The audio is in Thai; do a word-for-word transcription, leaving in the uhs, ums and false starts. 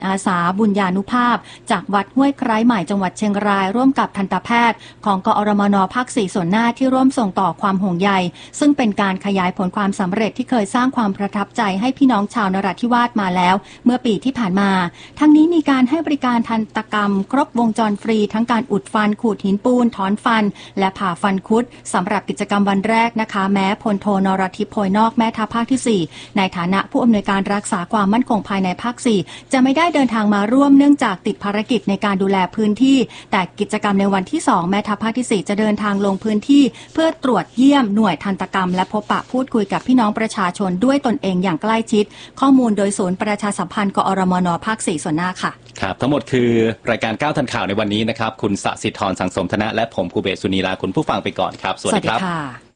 อาสาบุญญานุภาพจากวัดห้วยไคร้ใหม่จังหวัดเชียงรายร่วมกับทันตแพทย์ของกอรมนภาคสี่ส่วนหน้าที่ร่วมส่งต่อความห่วงใยซึ่งเป็นการขยายผลความสำเร็จที่เคยสร้างความประทับใจให้พี่น้องชาวนราธิวาสมาแล้วเมื่อปีที่ผ่านมาทั้งนี้มีการให้บริการทันตกรรมครบวงจรฟรีทั้งการอุดฟันขูดหินปูนถอนฟันและผ่าฟันคุดสำหรับกิจกรรมวันแรกนะคะแม้พลโทนรทิพย์โพยนอกแม่ทัพภาคที่สี่ในฐานะผู้อำนวยการรักษาความมั่นคงภายในภาคสี่จะไม่ได้เดินทางมาร่วมเนื่องจากติดภารกิจในการดูแลพื้นที่แต่กิจกรรมในวันที่สองแม่ทัพภาคที่สี่จะเดินทางลงพื้นที่เพื่อตรวจเยี่ยมหน่วยทันตกรรมและพบปะพูดคุยกับพี่น้องประชาชนด้วยตนเองอย่างใกล้ชิดข้อมูลโดยศูนย์ประชาสัมพันธ์กอรมนภาคสี่ส่วนหน้าค่ะครับทั้งหมดคือรายการก้าวทันข่าวในวันนี้นะครับคุณสศิธรสังสมธนะและผมภูเบศสุนีลาคุณผู้ฟังไปก่อนครับสวัสดีครับ